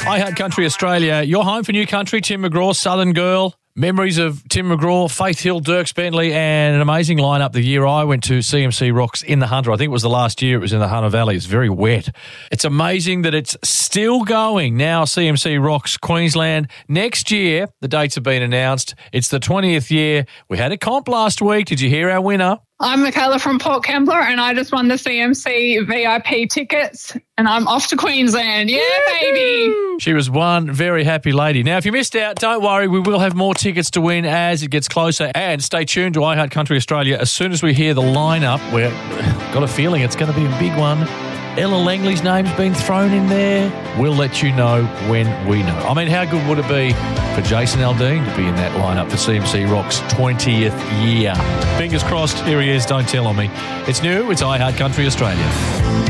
I Heart Country Australia. You're home for New Country. Tim McGraw, Southern Girl. Memories of Tim McGraw, Faith Hill, Dirks Bentley, and an amazing lineup the year I went to CMC Rocks in the Hunter. I think it was the last year it was in the Hunter Valley. It's very wet. It's amazing that it's still going now, CMC Rocks Queensland. Next year, the dates have been announced. It's the 20th year. We had a comp last week. Did you hear our winner? I'm Michaela from Port Kembla, and I just won the CMC VIP tickets, and I'm off to Queensland. Yeah, baby! She was one very happy lady. Now, if you missed out, don't worry. We will have more tickets to win as it gets closer. And stay tuned to I Heart Country Australia. As soon as we hear the lineup, we've got a feeling it's going to be a big one. Ella Langley's name's been thrown in there. We'll let you know when we know. I mean, how good would it be for Jason Aldean to be in that lineup for CMC Rock's 20th year? Fingers crossed. Here he is. Don't tell on me. It's new. It's I Heart Country Australia.